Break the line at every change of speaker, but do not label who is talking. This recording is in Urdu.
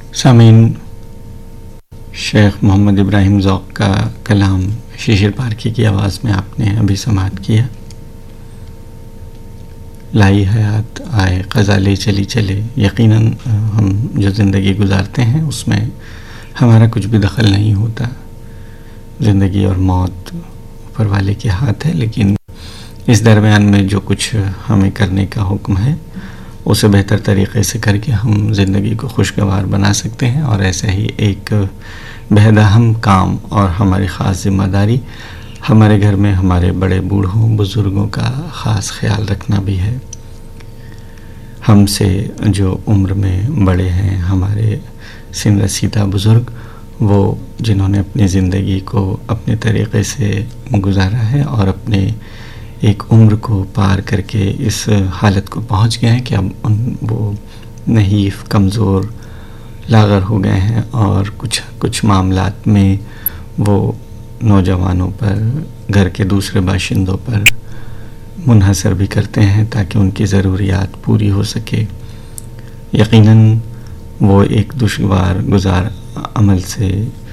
سامعین، شیخ محمد ابراہیم ذوق کا کلام شیشر پارکی کی آواز میں آپ نے ابھی سماعت کیا۔ لائی حیات آئے قضا لے چلی چلے۔ یقیناً ہم جو زندگی گزارتے ہیں اس میں ہمارا کچھ بھی دخل نہیں ہوتا۔ زندگی اور موت اوپر والے کے ہاتھ ہے، لیکن اس درمیان میں جو کچھ ہمیں کرنے کا حکم ہے اسے بہتر طریقے سے کر کے ہم زندگی کو خوشگوار بنا سکتے ہیں، اور ایسا ہی ایک بہت اہم کام اور ہماری خاص ذمہ داری ہمارے گھر میں ہمارے بڑے بوڑھوں بزرگوں کا خاص خیال رکھنا بھی ہے۔ ہم سے جو عمر میں بڑے ہیں، ہمارے سن رسیدہ بزرگ، وہ جنہوں نے اپنی زندگی کو اپنے طریقے سے گزارا ہے اور اپنے ایک عمر کو پار کر کے اس حالت کو پہنچ گئے ہیں کہ اب وہ نحیف، کمزور، لاغر ہو گئے ہیں، اور کچھ معاملات میں وہ نوجوانوں پر، گھر کے دوسرے باشندوں پر منحصر بھی کرتے ہیں تاکہ ان کی ضروریات پوری ہو سکے۔ یقیناً وہ ایک دشوار گزار عمل سے